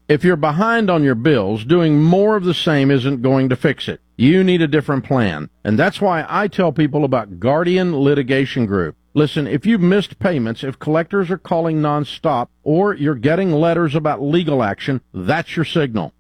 If you're behind on your bills, doing more of the same isn't going to fix it. You need a different plan. And that's why I tell people about Guardian Litigation Group. Listen, if you've missed payments, if collectors are calling nonstop, or you're getting letters about legal action, that's your signal.